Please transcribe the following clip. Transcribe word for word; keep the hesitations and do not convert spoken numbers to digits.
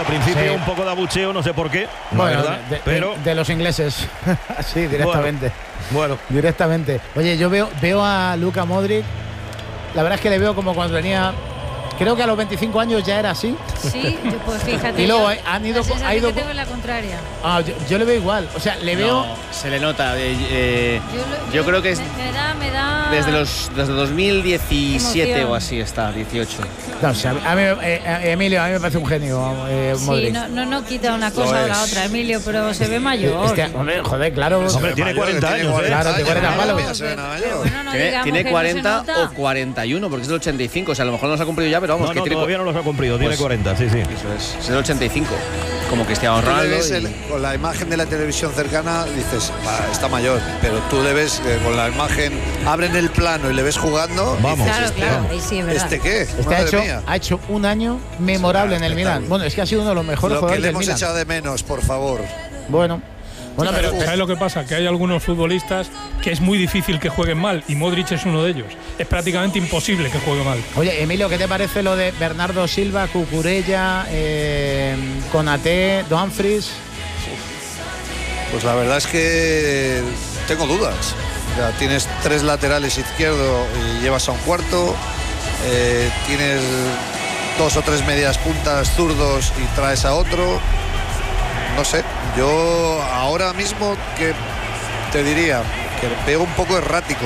principio Sí. un poco de abucheo, no sé por qué, la Bueno, verdad, de, de- pero de los ingleses. Sí, directamente. bueno, Directamente. Oye, yo veo, veo a Luka Modric. La verdad es que le veo como cuando tenía. Creo que a los veinticinco años ya era así. Sí, yo, pues fíjate. Y luego yo, han ido- la sensación ha ido- que tengo es la contraria. Ah, yo, yo le veo igual. O sea, le veo. No, se le nota. eh, eh, Yo, lo- yo creo que es me, me da, me da. desde los desde dos mil diecisiete Emoción. o así está, dieciocho. No, o sea, a mí, eh, eh, Emilio, a mí me parece un genio. Eh, Sí, Modric. no, no, no quita una cosa o la es. otra, Emilio, pero se ve mayor. Este- hombre, joder, claro. Hombre, Se tiene ve mayor, cuarenta que tiene años, ¿eh? Claro, tiene cuarenta años, palos. ya se ve nada Pero mayor. bueno, no Tiene, digamos tiene que no se cuarenta nota. o cuarenta y uno, porque es del ochenta y cinco. O sea, a lo mejor no los ha cumplido ya, pero vamos, no, que no, tiene todavía no los ha cumplido, tiene Pues- cuarenta, sí, sí. Eso es, es del ochenta y cinco. Como Cristiano Tú le Ronaldo. ves y- el- con la imagen de la televisión cercana, dices, "Va, está mayor", pero tú le ves eh, con la imagen, abren el plano y le ves jugando. y Vamos. dices, Claro, "Este- claro, ahí sí, es verdad. ¿Este qué? Este ha Madre hecho, mía". ha hecho un año memorable en el Milan. espectáculo. Bueno, es que ha sido uno de los mejores Lo que jugadores le del hemos Milan. echado de menos, por favor. Bueno, bueno, pero ¿Sabes lo que pasa? Que hay algunos futbolistas que es muy difícil que jueguen mal y Modric es uno de ellos. Es prácticamente imposible que juegue mal. oye, Emilio, ¿qué te parece lo de Bernardo Silva, Cucurella, eh, Konaté, Dumfries? Pues la verdad es que tengo dudas. O sea, tienes tres laterales izquierdo y llevas a un cuarto. Eh, tienes dos o tres medias puntas zurdos y traes a otro. No sé, yo ahora mismo que te diría que veo un poco errático